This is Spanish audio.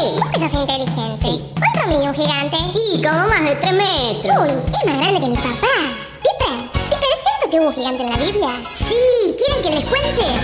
¿Por qué sos inteligente? Sí. ¿Cuánto mide un gigante? Y como más de 3 metros. Uy, es más grande que mi papá. Piper, ¿es cierto que hubo un gigante en la Biblia? Sí, ¿quieren que les cuente?